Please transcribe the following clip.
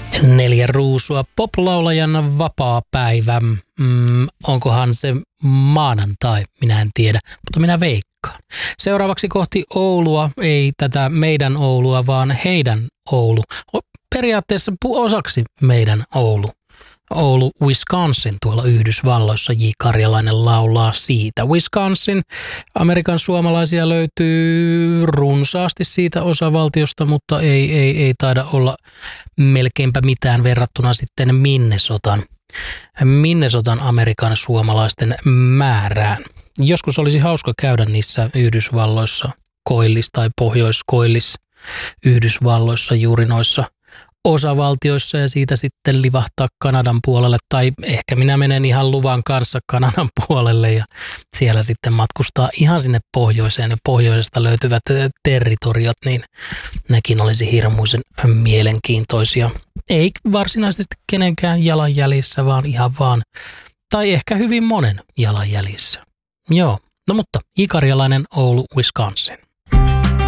4 ruusua poplaulajan vapaapäivä. Onkohan se maanantai? Minä en tiedä, mutta minä veikkaan. Seuraavaksi kohti Oulua, ei tätä meidän Oulua, vaan heidän Oulu. Periaatteessa osaksi meidän Oulu. Oulu, Wisconsin, tuolla Yhdysvalloissa. J. Karjalainen laulaa siitä. Wisconsin, Amerikan suomalaisia löytyy runsaasti siitä osavaltiosta, mutta ei taida olla melkeinpä mitään verrattuna sitten Minnesotan Amerikan suomalaisten määrään. Joskus olisi hauska käydä niissä Yhdysvalloissa, Koillis- tai Pohjois-Koillis Yhdysvalloissa, juuri noissa osavaltioissa ja siitä sitten livahtaa Kanadan puolelle, tai ehkä minä menen ihan luvan kanssa Kanadan puolelle ja siellä sitten matkustaa ihan sinne pohjoiseen ja pohjoisesta löytyvät territoriot, niin nekin olisi hirmuisen mielenkiintoisia. Ei varsinaisesti kenenkään jalanjäljissä, vaan ihan vaan, tai ehkä hyvin monen jalanjäljissä. Joo, no mutta J. Karjalainen, Oulu, Wisconsin.